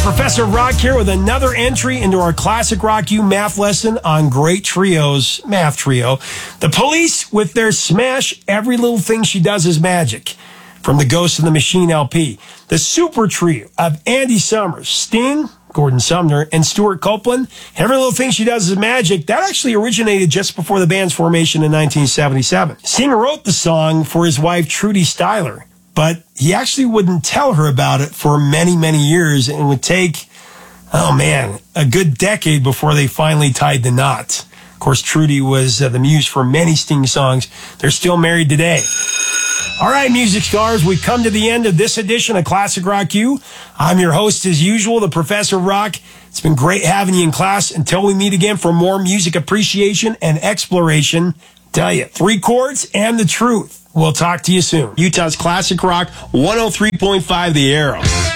Professor Rock here with another entry into our Classic Rock U math lesson on Great Trio's Math Trio. The Police with their smash Every Little Thing She Does Is Magic from the Ghost in the Machine LP. The Super Trio of Andy Summers, Sting, Gordon Sumner, and Stuart Copeland. Every Little Thing She Does Is Magic. That actually originated just before the band's formation in 1977. Singer wrote the song for his wife, Trudy Styler, but he actually wouldn't tell her about it for many, many years, and it would take, a good decade before they finally tied the knot. Of course, Trudy was the muse for many Sting songs. They're still married today. All right, music stars, we've come to the end of this edition of Classic Rock U. I'm your host, as usual, the Professor Rock. It's been great having you in class. Until we meet again for more music appreciation and exploration, tell you, 3 chords and the truth. We'll talk to you soon. Utah's Classic Rock 103.5 The Arrow.